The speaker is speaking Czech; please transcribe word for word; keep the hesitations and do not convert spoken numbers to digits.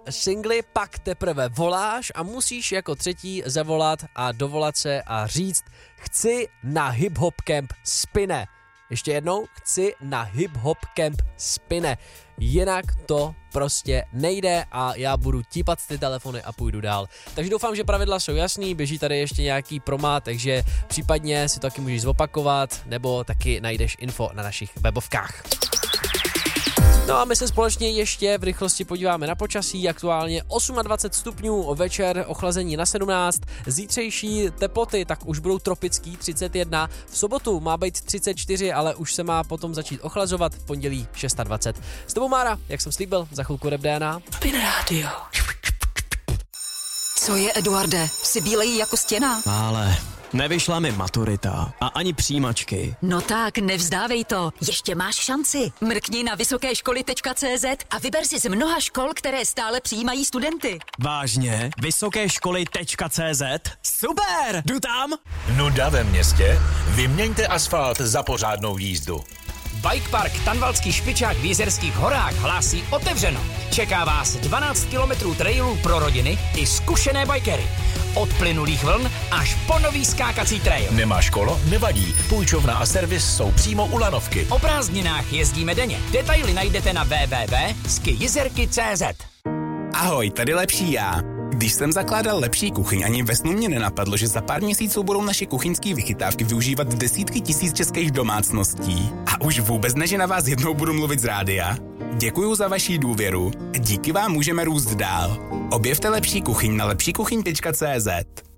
singly, pak teprve voláš a musíš jako třetí zavolat a dovolat se a říct chci na Hip Hop Camp Spinne. Ještě jednou, chci na Hip Hop Camp Spinne. Jinak to prostě nejde a já budu típat ty telefony a půjdu dál. Takže doufám, že pravidla jsou jasný, běží tady ještě nějaký promá, takže případně si to taky můžeš zopakovat, nebo taky najdeš info na našich webovkách. No a my se společně ještě v rychlosti podíváme na počasí. Aktuálně dvacet osm stupňů, večer ochlazení na sedmnáct, zítřejší teploty tak už budou tropický třicet jedna, v sobotu má být třicet čtyři, ale už se má potom začít ochlazovat, v pondělí dvacet šest. S tebou Mára, jak jsem slíbil, za chvilku Rap D N A. Spin Radio. Co je, Eduarde? Jsi bílej jako stěna? Ale nevyšla mi maturita a ani přijímačky. No tak, nevzdávej to. Ještě máš šanci. Mrkni na vysoké školy tečka cé zet a vyber si z mnoha škol, které stále přijímají studenty. Vážně? vysoké školy tečka cé zet? Super! Jdu tam! Nuda ve městě? Vyměňte asfalt za pořádnou jízdu. Bikepark Tanvalský špičák v Jizerských horách hlásí otevřeno. Čeká vás dvanáct kilometrů trailů pro rodiny i zkušené bikery. Od plynulých vln až po nový skákací trail. Nemáš kolo? Nevadí. Půjčovna a servis jsou přímo u lanovky. O prázdninách jezdíme denně. Detaily najdete na w w w tečka ski jizerky tečka cé zet. Ahoj, tady Lepší já. Když jsem zakládal Lepší kuchyň, ani ve snu mě nenapadlo, že za pár měsíců budou naše kuchyňské vychytávky využívat desítky tisíc českých domácností. A už vůbec ne, že na vás jednou budu mluvit z rádia. Děkuju za vaši důvěru. Díky vám můžeme růst dál. Objevte Lepší kuchyň na lepší kuchyň tečka cé zet.